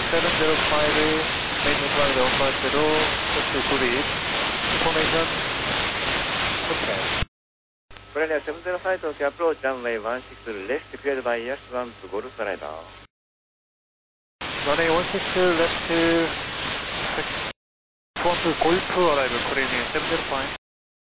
705 main runway number 0, to good information, subscribe. Australia 705 Tokyo approach runway 16 left cleared by yes 1 to Golf Rider. Runway 16 left, 1 to Golf arrival, Korean 705.